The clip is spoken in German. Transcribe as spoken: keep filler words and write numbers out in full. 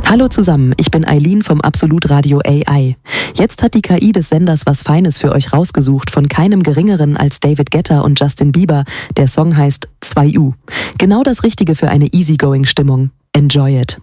Hallo zusammen, ich bin Eileen vom Absolut Radio A I. Jetzt hat die K I des Senders was Feines für euch rausgesucht von keinem Geringeren als David Guetta und Justin Bieber. Der Song heißt zwei U. Genau das Richtige für eine Easygoing-Stimmung. Enjoy it.